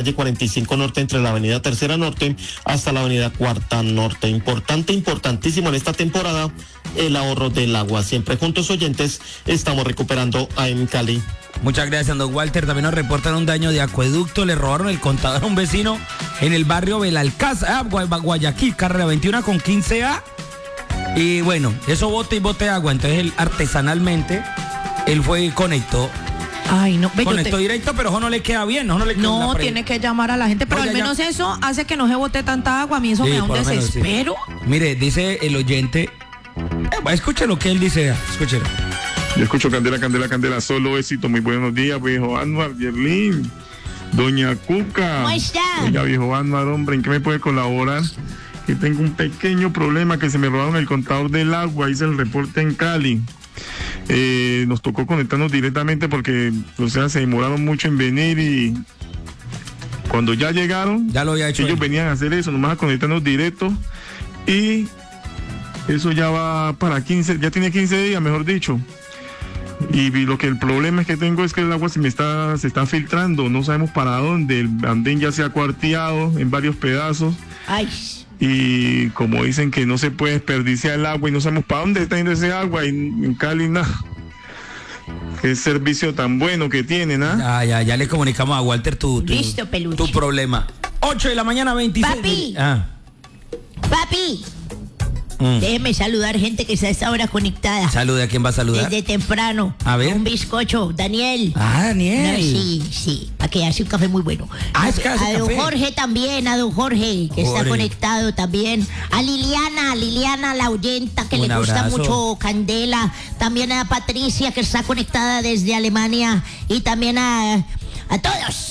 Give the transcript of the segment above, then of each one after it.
calle 45 Norte, entre la avenida Tercera Norte hasta la avenida Cuarta Norte. Importantísimo en esta temporada el ahorro del agua. Siempre juntos, oyentes, estamos recuperando en Cali. Muchas gracias, don Walter. También nos reportan un daño de acueducto. Le robaron el contador a un vecino en el barrio Belalcázar, Guayaquil, carrera 21 con 15A. Y bueno, eso bote y bote agua. Entonces él artesanalmente, él fue y conectó. Ay, no. Conectó directo, pero eso no le queda bien. No, tiene que llamar a la gente, pero al menos eso hace que no se bote tanta agua. A mí eso me da un desespero. Sí. Mire, dice el oyente. Escuche lo que él dice. Escúchelo. Yo escucho Candela, Candela, Candela, solo éxito. Muy buenos días, viejo Anuar, Yerlin, doña Cuca. ¿Cómo está? Oiga, viejo Anuar, hombre, ¿en qué me puede colaborar? Que tengo un pequeño problema, que se me robaron el contador del agua. Hice el reporte en Cali. Nos tocó conectarnos directamente porque, o sea, se demoraron mucho en venir y cuando ya llegaron, ya lo había hecho. Ellos venían a hacer eso, nomás a conectarnos directo y eso ya va para 15, ya tiene 15 días, mejor dicho. Y lo que el problema es que tengo es que el agua se está filtrando, no sabemos para dónde, el andén ya se ha cuarteado en varios pedazos. Ay. Y como dicen que no se puede desperdiciar el agua y no sabemos para dónde está yendo ese agua, y en Cali nada. Qué servicio tan bueno que tienen, ¿ah? Ya le comunicamos a Walter tu problema. 8 de la mañana, 26. Papi. Déjeme saludar gente que está a esta hora conectada. Salude, ¿a quién va a saludar? Desde temprano. A ver. Un bizcocho, Daniel. Daniel. Sí, para que hace un café muy bueno. Es que hace a don café. Jorge también, a don Jorge, que está conectado también. A Liliana, la oyenta, que le gusta mucho Candela. También a Patricia, que está conectada desde Alemania. Y también a todos.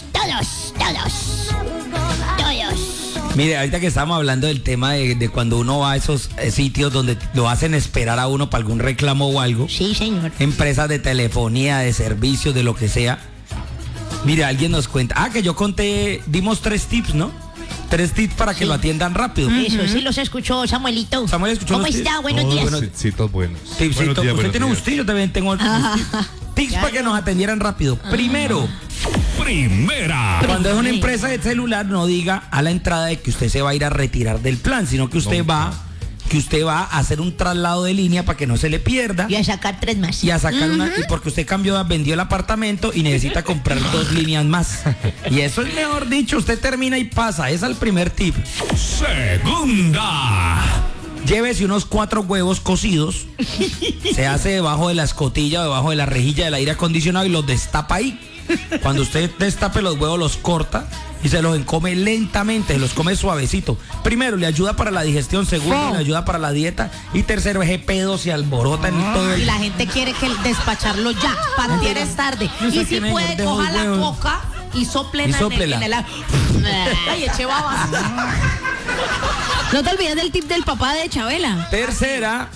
Mire, ahorita que estamos hablando del tema de cuando uno va a esos sitios donde lo hacen esperar a uno para algún reclamo o algo. Sí, señor. Empresas de telefonía, de servicios, de lo que sea. Mire, alguien nos cuenta. Que yo conté, dimos 3 tips, ¿no? 3 tips para que lo atiendan rápido. Eso, sí los escuchó Samuelito. Samuel escuchó. ¿Cómo está? Buenos días. Tipsitos buenos. Tipsitos. Usted tiene un yo también tengo tips para que nos atendieran rápido. Primera. Cuando es una empresa de celular, no diga a la entrada de que usted se va a ir a retirar del plan, sino que usted va a hacer un traslado de línea para que no se le pierda. Y a sacar 3 más. Y a sacar y porque usted vendió el apartamento y necesita comprar 2 líneas más. Y eso es mejor dicho, usted termina y pasa. Ese es el primer tip. Segunda. Llévese unos 4 huevos cocidos. Se hace debajo de la escotilla, debajo de la rejilla del aire acondicionado y los destapa ahí. Cuando usted destape los huevos, los corta y se los come lentamente, se los come suavecito. Primero, le ayuda para la digestión. Segundo, le ayuda para la dieta. Y tercero, ese pedo se alborota en todo el... Y la gente quiere que despacharlo ya. Partir es tarde. Y si puede, coja la coca y soplela en el... Ay, eche babas. No te olvides del tip del papá de Chabela. Tercera.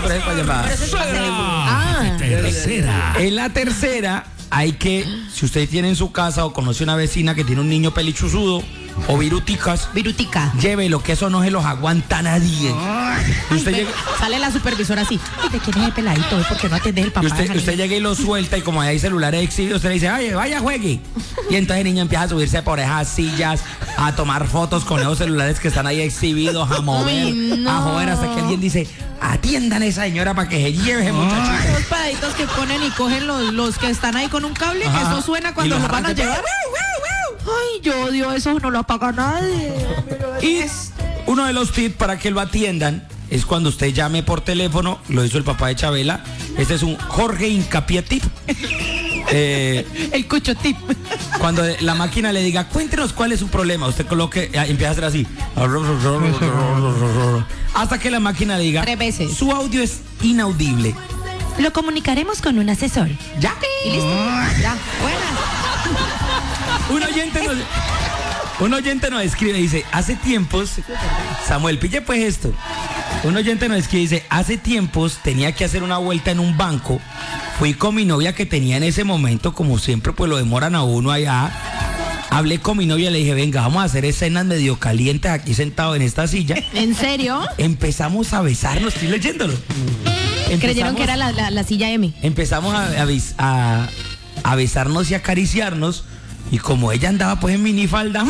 Tercera. En la tercera... Hay que, si usted tiene en su casa o conoce una vecina que tiene un niño pelichuzudo o virutica, llévelo, que eso no se los aguanta a nadie. Sale la supervisora así. Ay, ¿de quién es el peladito? ¿Por qué no atiendes el papá? Usted llega y lo suelta y como hay celulares exhibidos, usted le dice, ay, vaya, juegue. Y entonces el niño empieza a subirse por esas sillas, a tomar fotos con esos celulares que están ahí exhibidos, a mover, a joder, hasta que alguien dice, atiendan a esa señora para que se lleve ese muchachito. Los peladitos que ponen y cogen los que están ahí con un cable, que eso suena cuando los van a llevar. Ay, yo odio eso, no lo apaga nadie. Y uno de los tips para que lo atiendan es cuando usted llame por teléfono, lo hizo el papá de Chabela. Este es un Jorge Hincapié tip. El cucho tip. Cuando la máquina le diga, cuéntenos cuál es su problema, usted coloque, empieza a hacer así. Hasta que la máquina le diga, 3 veces. Su audio es inaudible. Lo comunicaremos con un asesor. Ya. Y listo. Ya. Buenas. Un oyente nos escribe y dice, hace tiempos, Samuel, pille pues esto. Un oyente nos escribe y dice, hace tiempos tenía que hacer una vuelta en un banco. Fui con mi novia que tenía en ese momento, como siempre, pues lo demoran a uno allá. Hablé con mi novia y le dije, venga, vamos a hacer escenas medio calientes aquí sentado en esta silla. ¿En serio? Empezamos a besarnos, estoy leyéndolo. Creyeron que era la silla M. Empezamos a besarnos y acariciarnos. Y como ella andaba pues en minifalda,